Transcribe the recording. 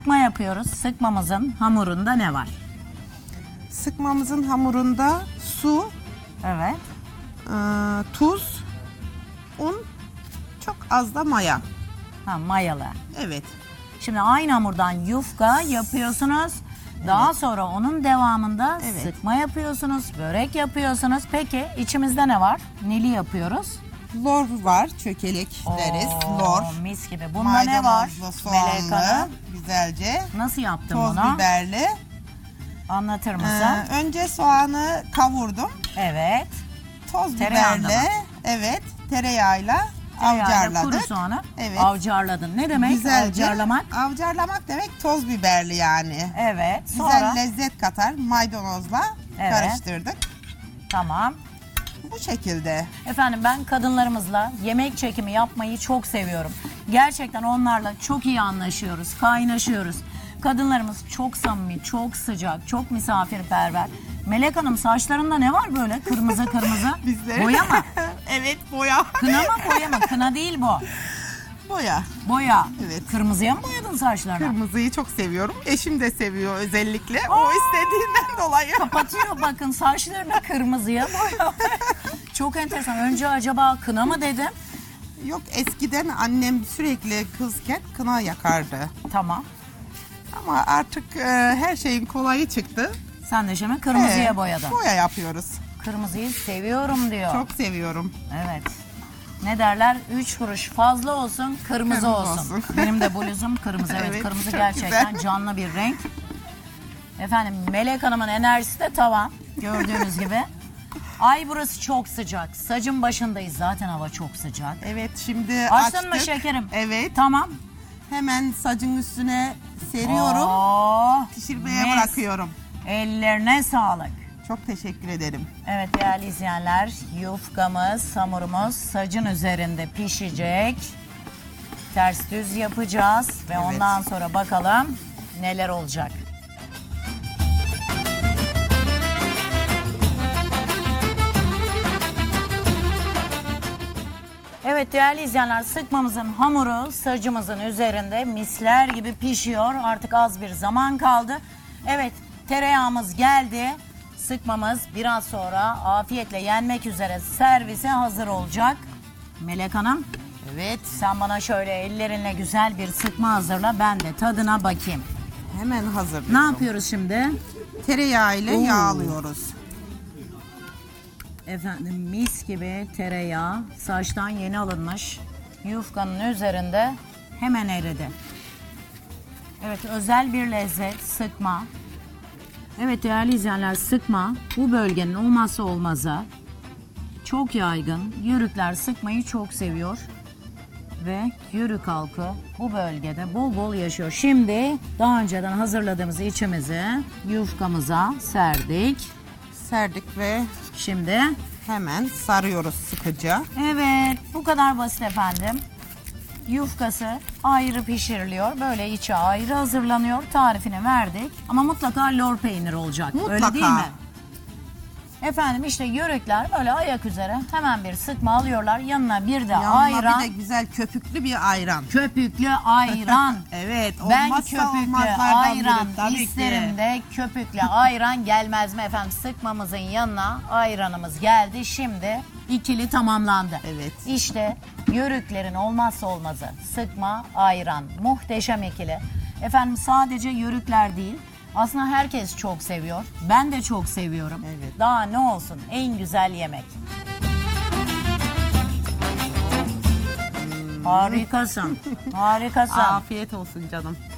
Sıkma yapıyoruz. Sıkmamızın hamurunda ne var? Sıkmamızın hamurunda su, Evet. tuz, un, çok az da maya. Ha, mayalı. Evet. Şimdi aynı hamurdan yufka yapıyorsunuz. Daha sonra onun devamında Evet. sıkma yapıyorsunuz, börek yapıyorsunuz. Peki içimizde ne var? Neli yapıyoruz? Lor var, çökelek deriz. Oo, Lor. mis gibi. Bunda ne var? Maydanozlu, Melek soğanlı, Hanım. güzelce. Nasıl yaptın Toz bunu? biberli. Anlatır mısın? Önce soğanı kavurdum. Evet. Toz Tereyağında biberle, mı? evet, tereyağıyla Tereyağıyla avcarladık. kuru soğanı Evet. avcarladın. Ne demek Güzelce. avcarlamak? Avcarlamak demek toz biberli yani. Evet. Güzel Sonra lezzet katar, maydanozla Evet. karıştırdık. tamam. Bu şekilde. Efendim ben kadınlarımızla yemek çekimi yapmayı çok seviyorum. Gerçekten onlarla çok iyi anlaşıyoruz, kaynaşıyoruz. Kadınlarımız çok samimi, çok sıcak, çok misafirperver. Melek Hanım saçlarında ne var böyle kırmızı kırmızı? Bizde. Boya mı? Evet, boya. Kına mı boya mı? Kına değil bu. Boya. Boya. Evet. Kırmızıya mı boyadın saçlarını? Kırmızıyı çok seviyorum. Eşim de seviyor özellikle. O istediğinden dolayı. Kapatıyor bakın saçlarını kırmızıya boya. Çok enteresan. Önce acaba kına mı dedim? Yok, eskiden annem sürekli kızken kına yakardı. Tamam. Ama artık her şeyin kolayı çıktı. Sen de şimdi kırmızıya boyadın. Boya yapıyoruz. Kırmızıyı seviyorum diyor. Çok seviyorum. Evet. Ne derler? 3 kuruş fazla olsun, kırmızı Kırmızı olsun. olsun. Benim de bluzum kırmızı. Evet, Evet, kırmızı çok gerçekten güzel. canlı bir renk. Efendim Melek Hanım'ın enerjisi de tavan. Gördüğünüz gibi. Ay burası çok sıcak. Sacın başındayız. Zaten hava çok sıcak. Evet, şimdi Açtın mı açtık. şekerim? Evet. Tamam. Hemen sacın üstüne seriyorum. Oh, Pişirmeye mis. bırakıyorum. Ellerine sağlık. Çok teşekkür ederim. Evet değerli izleyenler, yufkamız, hamurumuz sacın üzerinde pişecek. Ters düz yapacağız ve Evet. ondan sonra bakalım neler olacak. Evet değerli izleyenler, sıkmamızın hamuru sacımızın üzerinde misler gibi pişiyor. Artık az bir zaman kaldı. Evet, tereyağımız geldi. Sıkmamız biraz sonra afiyetle yenmek üzere servise hazır olacak. Melek Hanım, Evet. sen bana şöyle ellerinle güzel bir sıkma hazırla. Ben de tadına bakayım. Hemen hazırlıyorum. Ne yapıyoruz şimdi? Tereyağı ile Oo. yağlıyoruz. Efendim mis gibi tereyağı saçtan yeni alınmış yufkanın üzerinde hemen eridi. Evet, özel bir lezzet sıkma. Evet değerli izleyenler, sıkma bu bölgenin olmazsa olmazı. Çok yaygın. Yörükler sıkmayı çok seviyor. Ve Yörük halkı bu bölgede bol bol yaşıyor. Şimdi daha önceden hazırladığımız içimizi yufkamıza serdik. Serdik ve Şimdi hemen sarıyoruz sıkıca. evet, bu kadar basit efendim. Yufkası ayrı pişiriliyor. Böyle içi ayrı hazırlanıyor. Tarifini verdik. Ama mutlaka lor peynir olacak. Öyle Mutlaka. değil mi? Efendim işte yörükler böyle ayak üzere hemen bir sıkma alıyorlar. Yanına bir de Yanına ayran. bir de güzel köpüklü bir ayran. Köpüklü ayran. Evet, Ben olmazsa köpüklü olmazlardan ayran biri tabii isterim ki. de köpüklü ayran gelmez mi efendim? Sıkmamızın yanına ayranımız geldi. Şimdi ikili tamamlandı. Evet. İşte yörüklerin olmazsa olmazı sıkma ayran. Muhteşem ikili. Efendim sadece yörükler değil. Aslında herkes çok seviyor. Ben de çok seviyorum. Evet. Daha ne olsun, en güzel yemek. Harikasın. Harikasın. Afiyet olsun canım.